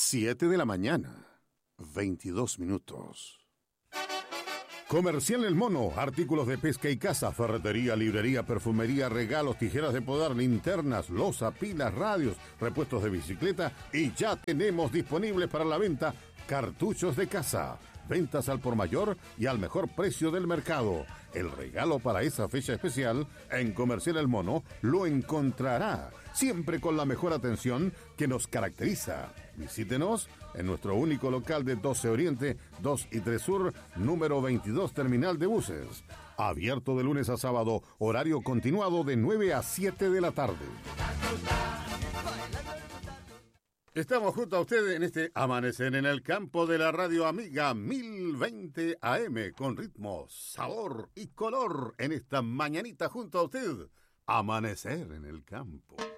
7 de la mañana, 22 minutos. Comercial El Mono, artículos de pesca y caza, ferretería, librería, perfumería, regalos, tijeras de podar, linternas, loza, pilas, radios, repuestos de bicicleta y ya tenemos disponibles para la venta cartuchos de caza. Ventas al por mayor y al mejor precio del mercado. El regalo para esa fecha especial en Comercial El Mono lo encontrará, siempre con la mejor atención que nos caracteriza. Visítenos en nuestro único local de 12 Oriente, 2 y 3 Sur, número 22, Terminal de Buses. Abierto de lunes a sábado, horario continuado de 9 a 7 de la tarde. Estamos junto a ustedes en este amanecer en el campo de la radio amiga 1020 AM, con ritmo, sabor y color en esta mañanita junto a usted. Amanecer en el campo.